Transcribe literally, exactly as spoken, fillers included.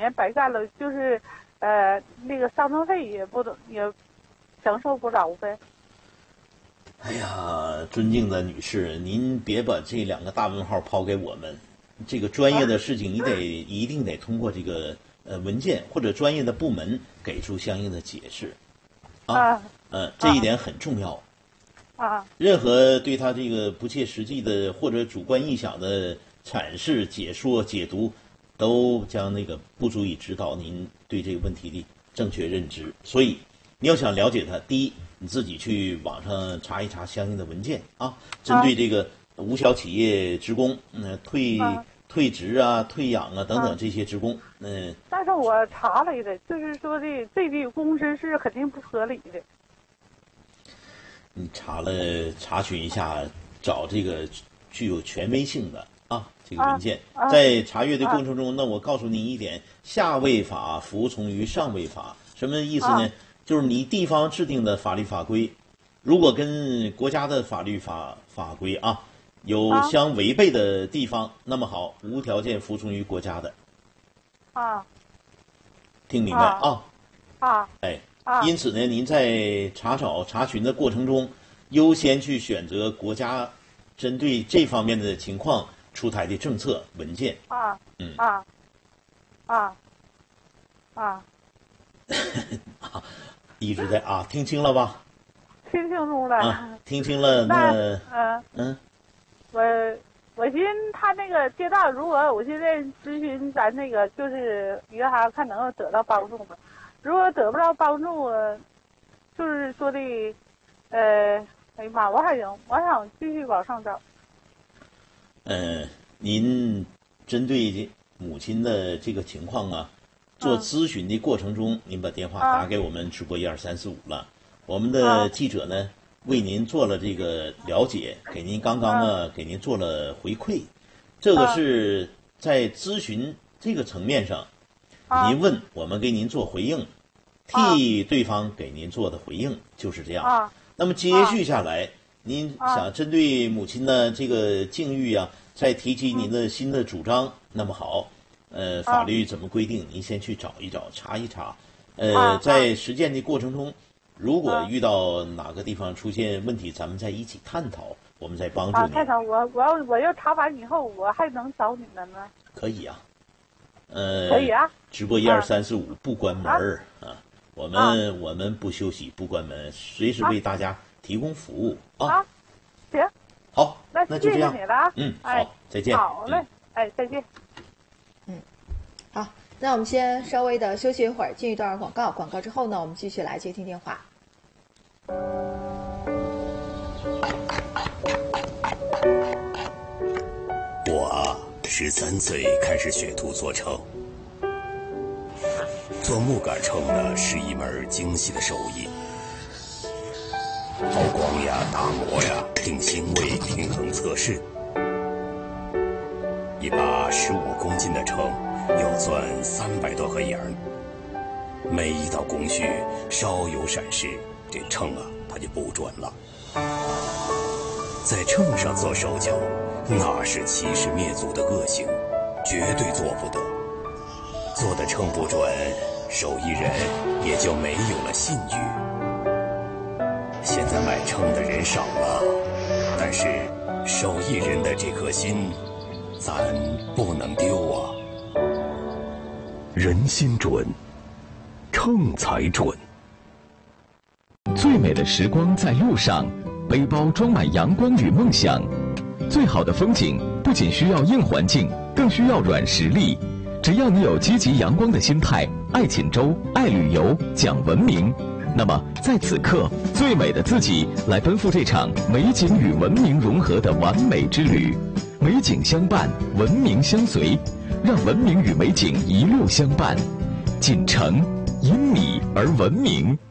年白干了，就是呃那个丧葬费也不也承受不着呗。 哎呀，尊敬的女士，您别把这两个大问号抛给我们，这个专业的事情你得一定得通过这个呃文件或者专业的部门给出相应的解释，啊，呃，这一点很重要。 啊， 任何对他这个不切实际的或者主观臆想的阐释、解说、解读，都将那个不足以指导您对这个问题的正确认知。所以，你要想了解它，第一，你自己去网上查一查相应的文件啊，针对这个无小企业职工，嗯、呃，退、啊、退职啊、退养啊等等这些职工，嗯、呃。 但是我查了的，就是说的这笔工资是肯定不合理的。 你查了查询一下，找这个具有权威性的啊这个文件， 啊啊、 在查阅的过程中，啊、那我告诉你一点：下位法服从于上位法，什么意思呢？啊就是你地方制定的法律法规，如果跟国家的法律法法规啊有相违背的地方，啊、那么好，无条件服从于国家的。 啊， 听明白啊？ 啊， 哎，啊、因此呢，您在查找查询的过程中，优先去选择国家针对这方面的情况出台的政策文件。 啊， 嗯啊，啊，啊， 啊。一直在啊，听清了吧？ 听清楚了。 啊，听清了那嗯嗯， 嗯我我寻思他那个街道，如果我现在咨询咱那个就是银行，看能够得到帮助吗？如果得不到帮助，就是说的，呃，哎呀妈，我还想我想继续往上找。 嗯、呃，您针对母亲的这个情况啊。做咨询的过程中，您把电话打给我们直播一二三四五了，我们的记者呢为您做了这个了解，给您刚刚呢给您做了回馈，这个是在咨询这个层面上，您问我们给您做回应，替对方给您做的回应就是这样。那么接续下来，您想针对母亲的这个境遇啊，再提起您的新的主张，那么好。呃，法律怎么规定？您先去找一找，查一查。呃，在实践的过程中，如果遇到哪个地方出现问题，咱们再一起探讨，我们再帮助你。 啊，探讨我我要我要查完以后，我还能找你们吗？ 可以啊，呃， 可以啊。 直播一二三四五不关门儿啊，我们我们不休息不关门，随时为大家提供服务啊。 啊，行。 好， 那那就这样。 谢谢你了啊。 嗯，好，再见。 好嘞，哎，再见。 嗯，好，那我们先稍微的休息一会儿，进一段广告。广告之后呢，我们继续来接听电话。 我啊，十三岁开始学徒做秤。做木杆秤呢，是一门精细的手艺，抛光呀、打磨呀、定星位、平衡测试。一把十五公斤的秤要钻三百多个眼儿，每一道工序稍有闪失，这秤啊它就不准了。在秤上做手脚，那是欺师灭祖的恶行，绝对做不得。做的秤不准，手艺人也就没有了信誉。现在买秤的人少了，但是手艺人的这颗心咱不能丢啊！ 人心准，秤才准。最美的时光在路上，背包装满阳光与梦想。最好的风景不仅需要硬环境，更需要软实力。只要你有积极阳光的心态，爱锦州，爱旅游，讲文明，那么在此刻，最美的自己来奔赴这场美景与文明融合的完美之旅。美景相伴，文明相随，让文明与美景一路相伴。锦城因你而文明。